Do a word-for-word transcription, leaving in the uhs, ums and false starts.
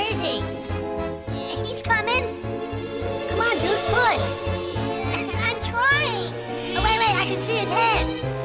is he? He's coming. Come on, dude, push. I'm trying. Oh, wait, wait, I can see his head.